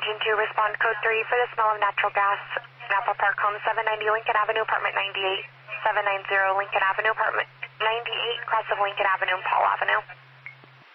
Engine 2, respond code 3 for the smell of natural gas. Napa Park Home, 790 Lincoln Avenue, apartment 98. 790 Lincoln Avenue, apartment 98, cross of Lincoln Avenue and Paul Avenue.